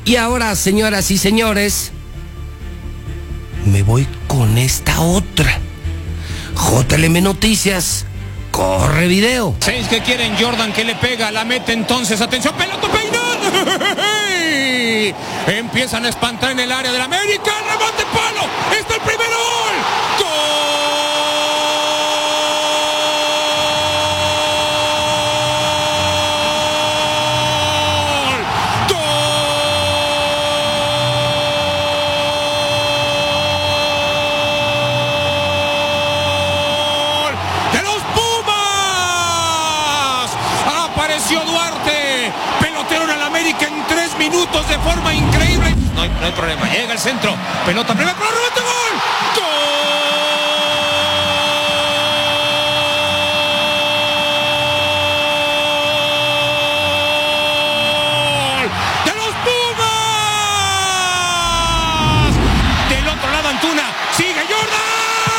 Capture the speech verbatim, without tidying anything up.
Y ahora, señoras y señores, me voy con esta otra. J L M Noticias, corre video. Seis que quieren, Jordan que le pega, la mete entonces, atención, pelota peinada. Empiezan a espantar en el área del América, rebote palo, está el primer gol. ¡Gol! Duarte, pelotero en el América en tres minutos de forma increíble. No hay, no hay problema, llega el centro, pelota primero, pero rebote, gol. ¡Gol! ¡De los Pumas! Del otro lado Antuna, sigue Jordan.